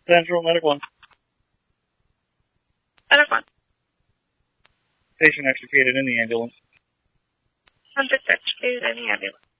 Central Medic 1. Medic 1. Patient extricated in the ambulance. Subject extricated in the ambulance.